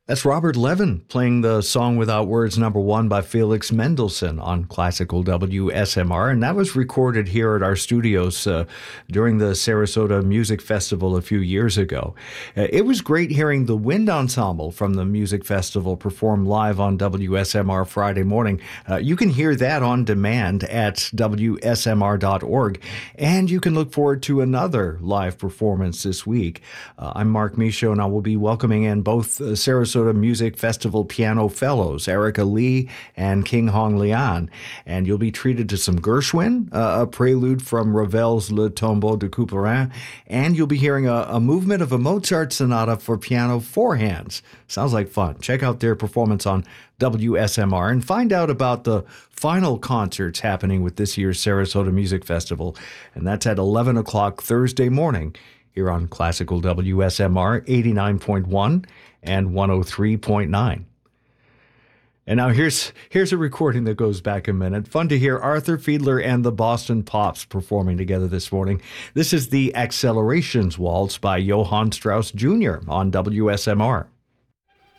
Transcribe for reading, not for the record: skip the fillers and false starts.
That's Robert Levin playing the song Without Words #1 by Felix Mendelssohn on classical WSMR. And that was recorded here at our studios during the Sarasota Music Festival a few years ago. It was great hearing the wind ensemble from the music festival perform live on WSMR Friday morning. You can hear that on demand at WSMR.org. And you can look forward to another live performance this week. I'm Mark Michaud, and I will be welcoming in both Sarasota Music Festival piano fellows, Erica Lee and King Hong Lian. And you'll be treated to some Gershwin, a prelude from Ravel's Le Tombeau de Couperin, and you'll be hearing a movement of a Mozart sonata for piano four hands. Sounds like fun. Check out their performance on WSMR and find out about the final concerts happening with this year's Sarasota Music Festival. And that's at 11 o'clock Thursday morning here on Classical WSMR 89.1 and 103.9. And now here's a recording that goes back a minute. Fun to hear Arthur Fiedler and the Boston Pops performing together this morning. This is the Accelerations Waltz by Johann Strauss Jr. on WSMR.